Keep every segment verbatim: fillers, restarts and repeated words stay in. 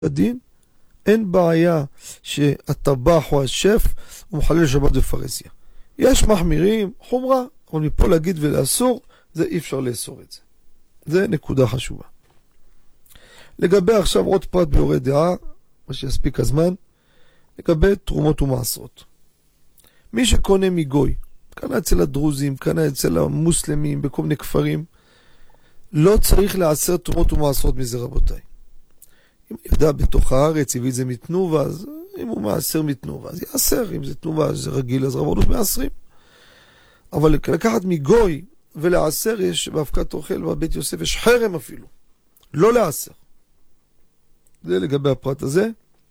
בדין, אין בעיה שהטבח או השף הוא מחלל שבת בפרהסיה. יש מחמירים, חומרה, אבל מפה להגיד ולאסור, זה אי אפשר לאסור את זה. זה נקודה חשובה. לגבי עכשיו עוד פרט ביורי דעה, מה שיספיק הזמן, לגבי תרומות ומעשרות. מי שקונה מגוי, קנה אצל הדרוזים, קנה אצל המוסלמים, בכל מיני כפרים, לא צריך לעשר תרומות ומעשרות מזה, רבותיי. אם ידע בתוך הארץ, הביא את זה מתנובה, אז אם הוא מעשר מתנובה, אז יעשר. אם זה תנובה, זה רגיל, אז רבנות מעשרים. אבל לקחת מגוי ולעשר, יש באבקת אוכל, בבית יוסף, יש חרם אפילו. לא לעשר. זה לגבי הפרט הזה.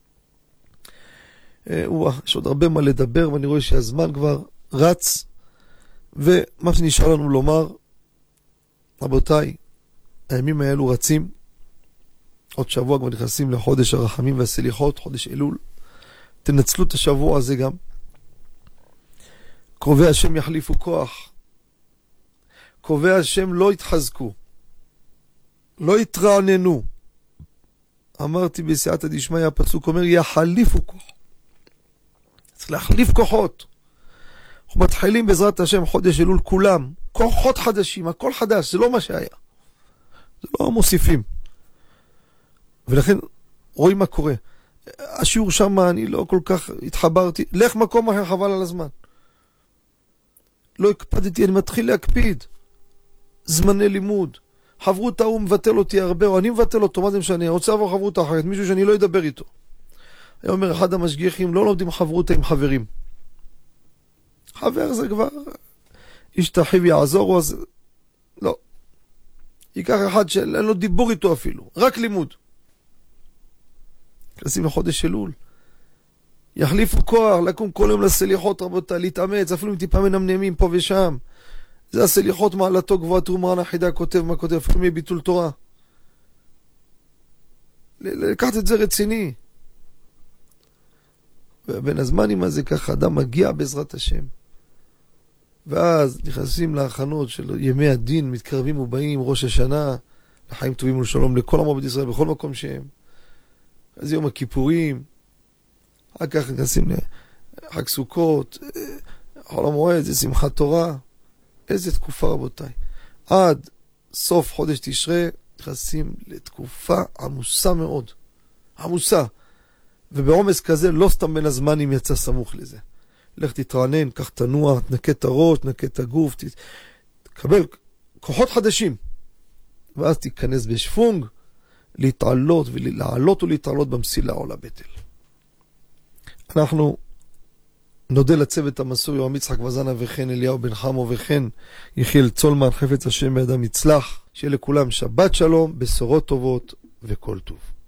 יש עוד הרבה מה לדבר, ואני רואה שהזמן כבר רץ. ומה שנשאר לנו לומר, רבותיי, הימים האלו רצים. עוד שבוע כבר נכנסים לחודש הרחמים והסליחות, חודש אלול. תנצלו את השבוע הזה גם. קרובי השם יחליפו כוח. קרובי השם לא יתחזקו. לא יתרעננו. אמרתי בסייעתא דשמיא, הפסוק אומר, יחליפו כוח. צריך להחליף כוחות. אנחנו מתחילים בעזרת השם חודש אלול כולם. כוחות חדשים, הכל חדש, זה לא מה שהיה. זה לא מוסיפים. ולכן רואים מה קורה. השיעור שם אני לא כל כך התחברתי. לך מקום אחר, חבל על הזמן. לא הקפדתי, אני מתחיל להקפיד. זמני לימוד. חברות ההוא מבטל אותי הרבה, או אני מבטל אותו, מה זה משנה? אני רוצה לעבור חברות אחרת, מישהו שאני לא אדבר איתו. היה אומר אחד המשגיחים, לא לומדים חברות עם חברים. חבר זה כבר, איש תחיו יעזור, אז לא. ייקח אחד שאין לו דיבור איתו אפילו, רק לימוד. נכנסים לחודש אלול. יחליפו כוח, לקום כל יום לסליחות, רבותיי, להתאמץ, אפילו אם טיפה מנמנמים פה ושם. זה הסליחות מעלתו גבוהה, תראו מרן החידה כותב מה כותב, אפילו מביטול תורה. לקחת את זה רציני. ובין הזמנים הזה ככה, אדם מגיע בעזרת השם. ואז נכנסים להכנות של ימי הדין, מתקרבים ובאים, ראש השנה, לחיים טובים ולשלום לכל עמו בית ישראל, בכל מקום שהם. אז יום הכיפורים, אחר כך נכנסים לחג סוכות, חול המועד, זה שמחת תורה. איזה תקופה רבותיי. עד סוף חודש תשרי, נכנסים לתקופה עמוסה מאוד. עמוסה. ובעומס כזה לא סתם בין הזמנים יצא סמוך לזה. לך תתרענן, קח תנוע, תנקה את הראש, תנקה את הגוף, תקבל כוחות חדשים. ואז תיכנס בשפונג, להתעלות ולעלות ולהתעלות במסילה או לבטל. אנחנו נודה לצוות המסור יורם יצחק וזנה וכן אליהו בן חמו וכן יחיאל צולמן חפץ השם בידם יצלח. שיהיה לכולם שבת שלום, בשורות טובות וכל טוב.